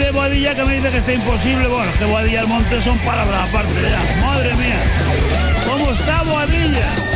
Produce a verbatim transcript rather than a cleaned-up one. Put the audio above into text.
de Boadilla que me dice que está imposible. Bueno, es que Boadilla y el Monte son palabras aparte ya. Madre mía. ¿Cómo está Boadilla?